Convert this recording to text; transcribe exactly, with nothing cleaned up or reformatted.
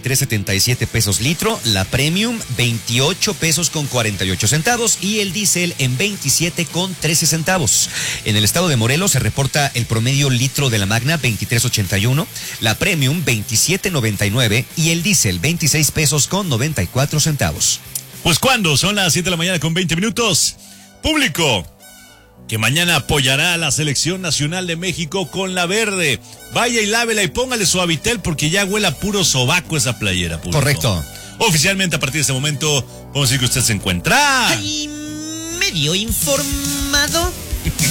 veintitrés setenta y siete pesos litro, la Premium veintiocho pesos con cuarenta y ocho centavos y el diésel en veintisiete con trece centavos. En el estado de Morelos se reporta el promedio litro de la Magna veintitrés ochenta y uno, la Premium veintisiete noventa y nueve y el diésel veintiséis pesos con noventa y cuatro centavos. Pues ¿cuándo? Son las siete de la mañana con veinte minutos. Público que mañana apoyará a la Selección Nacional de México con la verde. Vaya y lávela y póngale Suavitel porque ya huele a puro sobaco esa playera. Público. Correcto. Oficialmente a partir de este momento, vamos a decir que usted se encuentra Ay, medio informado.